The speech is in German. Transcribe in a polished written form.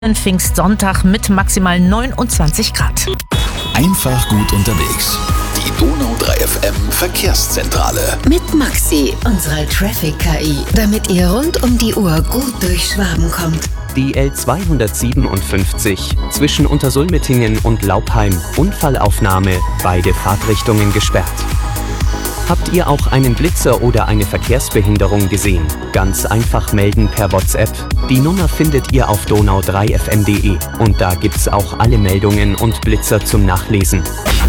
Pfingstsonntag mit maximal 29 Grad. Einfach gut unterwegs. Die Donau 3 FM Verkehrszentrale. Mit Maxi, unserer Traffic-KI, damit ihr rund um die Uhr gut durch Schwaben kommt. Die L257 zwischen Untersulmetingen und Laupheim. Unfallaufnahme, beide Fahrtrichtungen gesperrt. Habt ihr auch einen Blitzer oder eine Verkehrsbehinderung gesehen? Ganz einfach melden per WhatsApp. Die Nummer findet ihr auf donau3fm.de und da gibt's auch alle Meldungen und Blitzer zum Nachlesen.